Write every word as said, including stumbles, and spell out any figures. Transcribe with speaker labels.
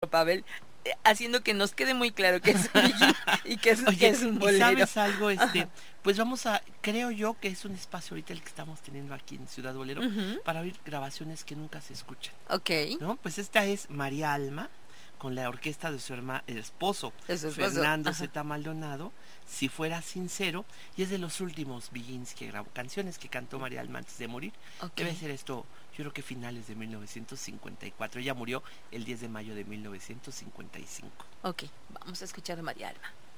Speaker 1: Pavel, eh, haciendo que nos quede muy claro que es un Bee y que es,
Speaker 2: Oye,
Speaker 1: que es un
Speaker 2: ¿y
Speaker 1: bolero.
Speaker 2: sabes algo? Este, pues vamos a, creo yo que es un espacio ahorita el que estamos teniendo aquí en Ciudad Bolero
Speaker 1: Ujú.
Speaker 2: para oír grabaciones que nunca se escuchan,
Speaker 1: Ok,
Speaker 2: ¿no? Pues esta es María Alma con la orquesta de su herma- esposo,
Speaker 1: es su esposo.
Speaker 2: Fernando
Speaker 1: Ajá.
Speaker 2: Z. Maldonado, Si fuera sincero, y es de los últimos Begins que grabó, canciones que cantó María Alma antes de morir.
Speaker 1: Ok,
Speaker 2: Debe ser esto, yo creo que finales de mil novecientos cincuenta y cuatro. Ella murió el diez de mayo de mil novecientos cincuenta y cinco.
Speaker 1: ok, vamos a escuchar a María Alba.